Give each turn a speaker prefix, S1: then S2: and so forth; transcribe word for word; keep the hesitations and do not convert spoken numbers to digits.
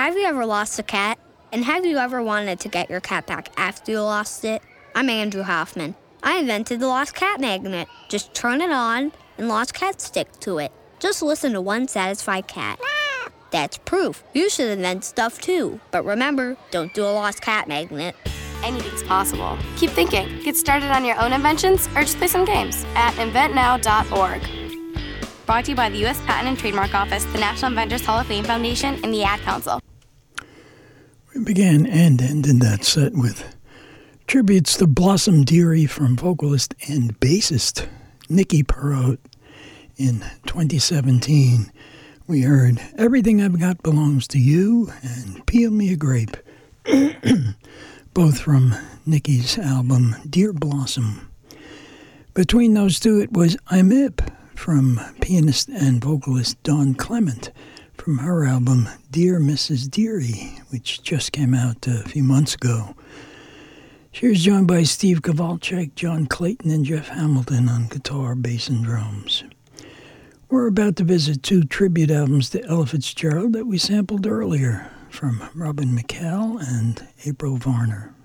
S1: Have you ever lost a cat? And have you ever wanted to get your cat back after you lost it? I'm Andrew Hoffman. I invented the Lost Cat Magnet. Just turn it on, and lost cats stick to it. Just listen to one satisfied cat. That's proof. You should invent stuff too. But remember, don't do a Lost Cat Magnet.
S2: Anything's possible. Keep thinking. Get started on your own inventions or just play some games at invent now dot org. Brought to you by the U S Patent and Trademark Office, the National Inventors Hall of Fame Foundation, and the Ad Council.
S3: We began and ended that set with tributes to Blossom Dearie from vocalist and bassist Nicky Perrott. In twenty seventeen, we heard Everything I've Got Belongs to You and Peel Me a Grape, both from Nicky's album Dear Blossom. Between those two, it was I'm Hip from pianist and vocalist Dawn Clement from her album Dear Missus Dearie, which just came out a few months ago. She was joined by Steve Kowalczyk, John Clayton, and Jeff Hamilton on guitar, bass, and drums. We're about to visit two tribute albums to Ella Fitzgerald that we sampled earlier from Robin McCall and April Varner.